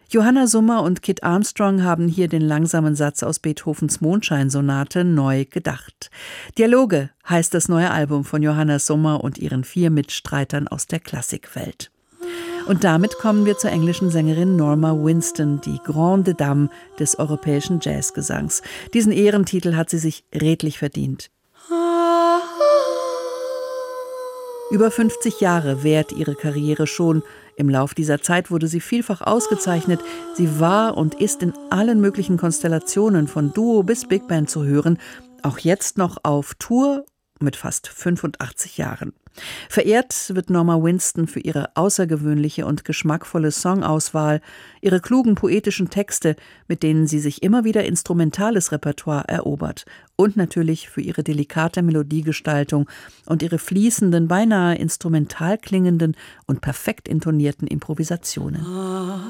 Johanna Summer und Kit Armstrong haben hier den langsamen Satz aus Beethovens Mondscheinsonate neu gedacht. Dialoge heißt das neue Album von Johanna Summer und ihren 4 Mitstreitern aus der Klassikwelt. Und damit kommen wir zur englischen Sängerin Norma Winston, die Grande Dame des europäischen Jazzgesangs. Diesen Ehrentitel hat sie sich redlich verdient. Über 50 Jahre währt ihre Karriere schon. Im Lauf dieser Zeit wurde sie vielfach ausgezeichnet. Sie war und ist in allen möglichen Konstellationen von Duo bis Big Band zu hören, auch jetzt noch auf Tour mit fast 85 Jahren. Verehrt wird Norma Winston für ihre außergewöhnliche und geschmackvolle Songauswahl, ihre klugen poetischen Texte, mit denen sie sich immer wieder instrumentales Repertoire erobert, und natürlich für ihre delikate Melodiegestaltung und ihre fließenden, beinahe instrumental klingenden und perfekt intonierten Improvisationen.